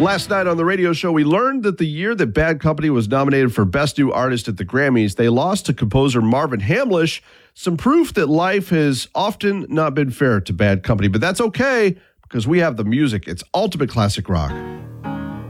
Last night on the radio show, we learned that the year that Bad Company was nominated for Best New Artist at the Grammys, they lost to composer Marvin Hamlisch, some proof that life has often not been fair to Bad Company. But that's okay, because we have the music. It's ultimate classic rock.